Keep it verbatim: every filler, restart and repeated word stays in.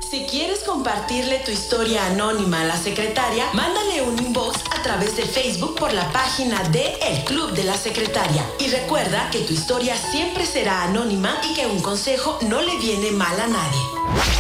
Si quieres compartirle tu historia anónima a la secretaria, mándale un inbox a través de Facebook por la página de El Club de la Secretaria. Y recuerda que tu historia siempre será anónima y que un consejo no le viene mal a nadie.